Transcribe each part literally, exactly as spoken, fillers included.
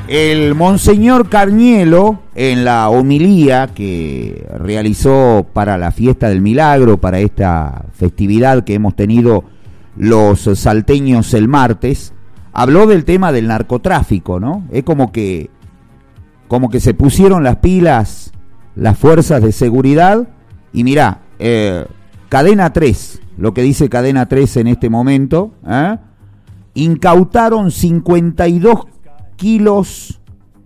El Monseñor Carnielo, en la homilía que realizó para la Fiesta del Milagro, para esta festividad que hemos tenido los salteños el martes, habló del tema del narcotráfico, ¿no? Es como que, como que se pusieron las pilas las fuerzas de seguridad y mirá, eh, Cadena tres, lo que dice Cadena tres en este momento, ¿eh? Incautaron cincuenta y dos kilos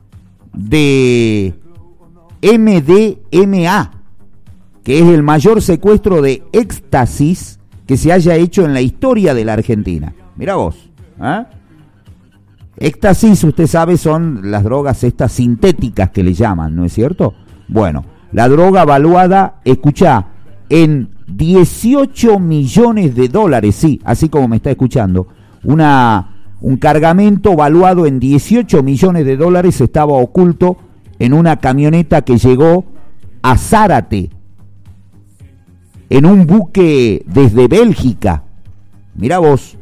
de M D M A, que es el mayor secuestro de éxtasis que se haya hecho en la historia de la Argentina. Mirá vos, ¿eh? Éxtasis, usted sabe, son las drogas estas sintéticas que le llaman, ¿no es cierto? Bueno, la droga valuada, escuchá, en dieciocho millones de dólares, sí, así como me está escuchando, una... Un cargamento valuado en dieciocho millones de dólares estaba oculto en una camioneta que llegó a Zárate, en un buque desde Bélgica. Mirá vos.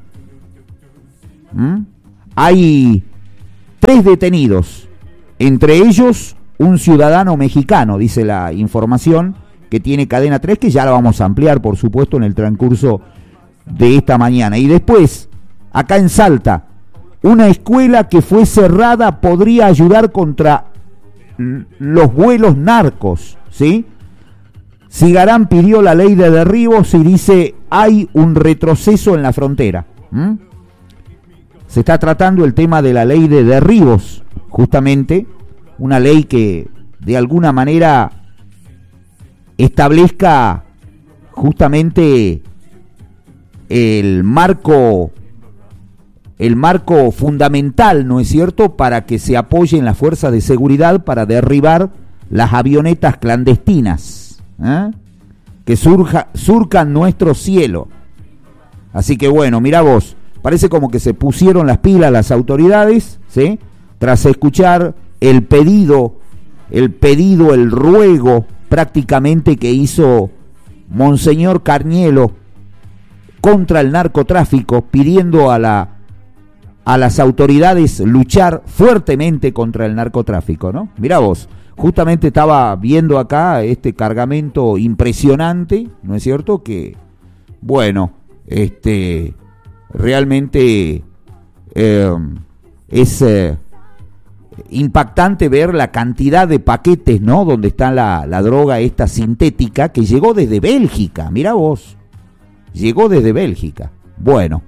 ¿Mm? Hay tres detenidos, entre ellos un ciudadano mexicano, dice la información que tiene Cadena tres, que ya la vamos a ampliar, por supuesto, en el transcurso de esta mañana. Y después... Acá en Salta, una escuela que fue cerrada podría ayudar contra los vuelos narcos, ¿sí? Cigarán pidió la ley de derribos y dice, hay un retroceso en la frontera. ¿Mm? Se está tratando el tema de la ley de derribos, justamente, una ley que de alguna manera establezca justamente el marco... el marco fundamental, ¿no es cierto?, para que se apoyen las fuerzas de seguridad para derribar las avionetas clandestinas, ¿eh? que surja, surcan nuestro cielo. Así que bueno, mirá vos, parece como que se pusieron las pilas las autoridades, ¿sí?, tras escuchar el pedido, el pedido, el ruego prácticamente que hizo Monseñor Carnielo contra el narcotráfico, pidiendo a la a las autoridades luchar fuertemente contra el narcotráfico, ¿no? Mirá vos, justamente estaba viendo acá este cargamento impresionante, ¿no es cierto? Que, bueno, este, realmente eh, es eh, impactante ver la cantidad de paquetes, ¿no? Donde está la, la droga esta sintética que llegó desde Bélgica, mirá vos, llegó desde Bélgica. Bueno.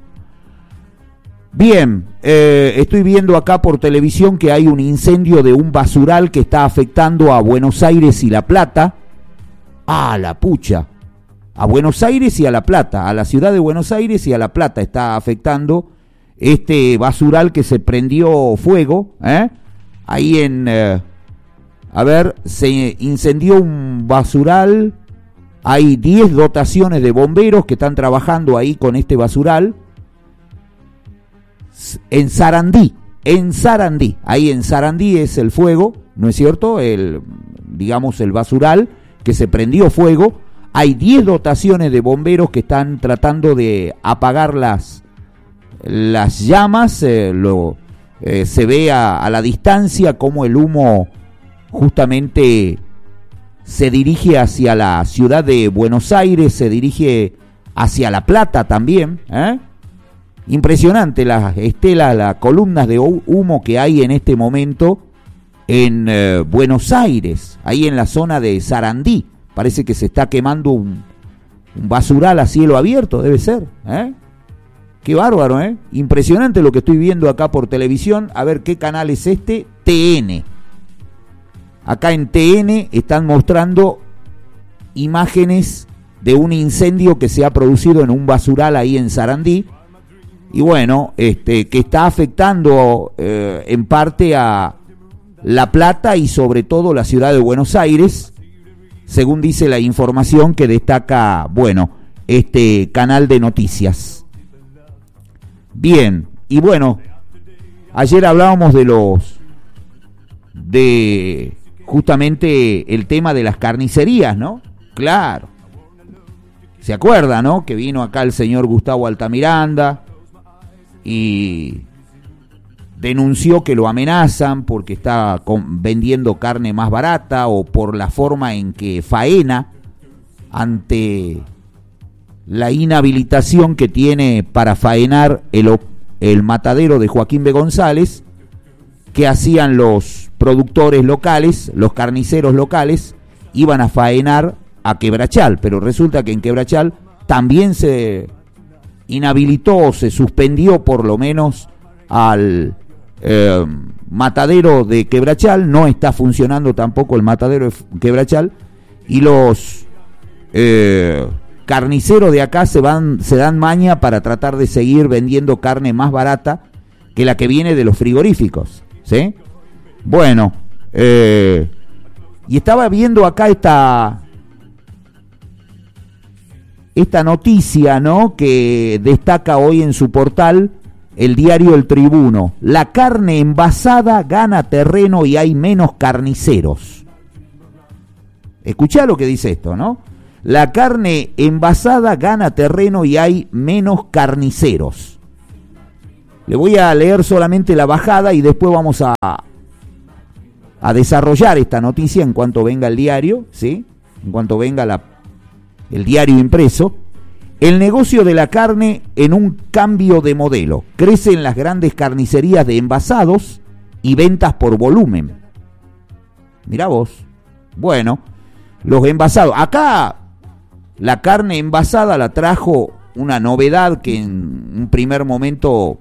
Bien, eh, estoy viendo acá por televisión que hay un incendio de un basural que está afectando a Buenos Aires y La Plata. Ah, la pucha. A Buenos Aires y a La Plata, a la ciudad de Buenos Aires y a La Plata está afectando este basural que se prendió fuego, ¿eh? Ahí en, eh, a ver, se incendió un basural, hay diez dotaciones de bomberos que están trabajando ahí con este basural. En Sarandí, en Sarandí, ahí en Sarandí es el fuego, ¿no es cierto? El, digamos, el basural que se prendió fuego. Hay diez dotaciones de bomberos que están tratando de apagar las, las llamas. Eh, lo, eh, se ve a, a la distancia cómo el humo justamente se dirige hacia la ciudad de Buenos Aires, se dirige hacia La Plata también, ¿eh? Impresionante las estelas, las columnas de humo que hay en este momento en eh, Buenos Aires, ahí en la zona de Sarandí. Parece que se está quemando un, un basural a cielo abierto, debe ser, ¿eh? Qué bárbaro, ¿eh? Impresionante lo que estoy viendo acá por televisión. A ver qué canal es este, T N. Acá en T N están mostrando imágenes de un incendio que se ha producido en un basural ahí en Sarandí. Y bueno, este, que está afectando eh, en parte a La Plata y sobre todo la ciudad de Buenos Aires, según dice la información que destaca, bueno, este canal de noticias. Bien, y bueno, ayer hablábamos de los, de justamente el tema de las carnicerías, ¿no? Claro. ¿Se acuerda, no? Que vino acá el señor Gustavo Altamiranda. Y denunció que lo amenazan porque está con, vendiendo carne más barata o por la forma en que faena ante la inhabilitación que tiene para faenar el, el matadero de Joaquín B. González, que hacían los productores locales, los carniceros locales, iban a faenar a Quebrachal, pero resulta que en Quebrachal también se inhabilitó, se suspendió por lo menos al eh, matadero de Quebrachal, no está funcionando tampoco el matadero de Quebrachal, y los eh, carniceros de acá se van, se dan maña para tratar de seguir vendiendo carne más barata que la que viene de los frigoríficos, ¿sí? Bueno, eh, y estaba viendo acá esta esta noticia, ¿no?, que destaca hoy en su portal el diario El Tribuno. La carne envasada gana terreno y hay menos carniceros. Escuchá lo que dice esto, ¿no? La carne envasada gana terreno y hay menos carniceros. Le voy a leer solamente la bajada y después vamos a, a desarrollar esta noticia en cuanto venga el diario, ¿sí? En cuanto venga la, el diario impreso. El negocio de la carne en un cambio de modelo. Crecen las grandes carnicerías de envasados y ventas por volumen. Mirá vos. Bueno, los envasados. Acá la carne envasada la trajo una novedad que en un primer momento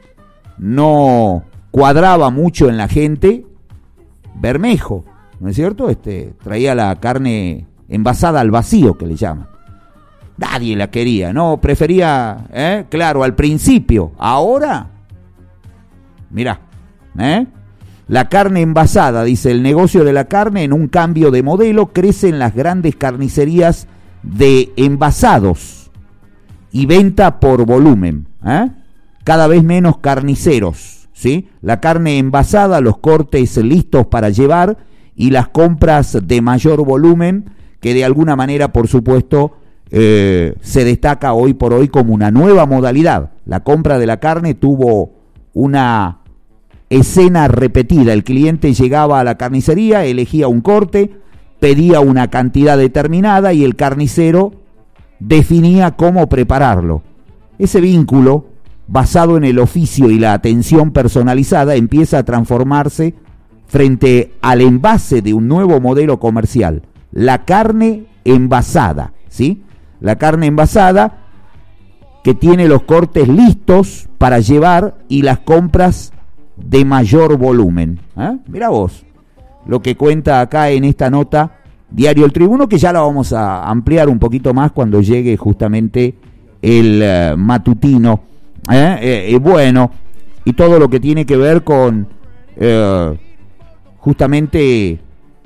no cuadraba mucho en la gente. Bermejo, ¿no es cierto? Este, traía la carne envasada al vacío, que le llaman. Nadie la quería, no, prefería, ¿eh? Claro, al principio. Ahora, mirá, ¿eh? La carne envasada, dice, el negocio de la carne en un cambio de modelo, crecen las grandes carnicerías de envasados y venta por volumen, ¿eh? Cada vez menos carniceros, ¿sí? La carne envasada, los cortes listos para llevar y las compras de mayor volumen, que de alguna manera, por supuesto, eh, se destaca hoy por hoy como una nueva modalidad. La compra de la carne tuvo una escena repetida. El cliente llegaba a la carnicería, elegía un corte, pedía una cantidad determinada y el carnicero definía cómo prepararlo. Ese vínculo, basado en el oficio y la atención personalizada, empieza a transformarse frente al envase de un nuevo modelo comercial, la carne envasada, ¿sí? La carne envasada que tiene los cortes listos para llevar y las compras de mayor volumen, ¿eh? Mirá vos lo que cuenta acá en esta nota Diario El Tribuno, que ya la vamos a ampliar un poquito más cuando llegue justamente el uh, matutino, ¿eh? Eh, eh, bueno, y todo lo que tiene que ver con eh, justamente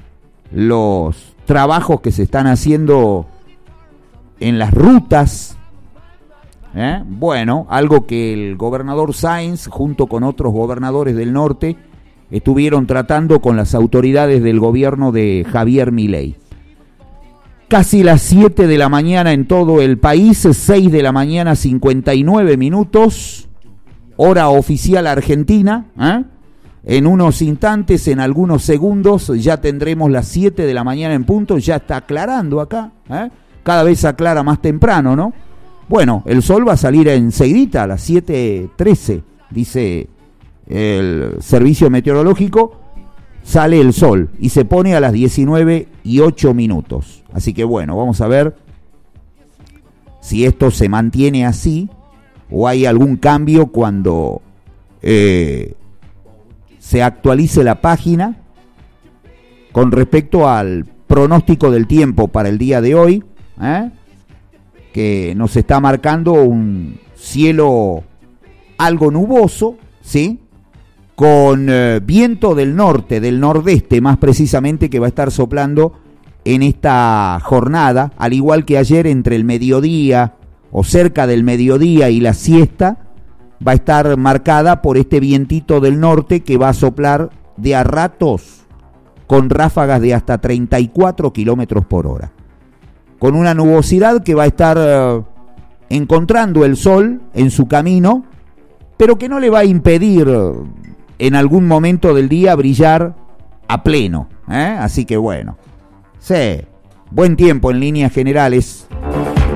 los trabajos que se están haciendo en las rutas, ¿eh? Bueno, algo que el gobernador Sáenz, junto con otros gobernadores del norte, estuvieron tratando con las autoridades del gobierno de Javier Milei. Casi las siete de la mañana en todo el país, seis de la mañana cincuenta y nueve minutos, hora oficial argentina, ¿eh? En unos instantes, en algunos segundos, ya tendremos las siete de la mañana en punto, ya está aclarando acá, ¿eh? Cada vez aclara más temprano, ¿no? Bueno, el sol va a salir enseguidita a las siete trece, dice el servicio meteorológico, sale el sol y se pone a las diecinueve y ocho minutos. Así que bueno, vamos a ver si esto se mantiene así o hay algún cambio cuando eh, se actualice la página con respecto al pronóstico del tiempo para el día de hoy, ¿eh? Que nos está marcando un cielo algo nuboso, ¿sí? Con eh, viento del norte, del nordeste más precisamente, que va a estar soplando en esta jornada, al igual que ayer entre el mediodía o cerca del mediodía y la siesta, va a estar marcada por este vientito del norte que va a soplar de a ratos con ráfagas de hasta treinta y cuatro kilómetros por hora. Con una nubosidad que va a estar eh, encontrando el sol en su camino, pero que no le va a impedir en algún momento del día brillar a pleno, ¿eh? Así que bueno, sí, buen tiempo en líneas generales.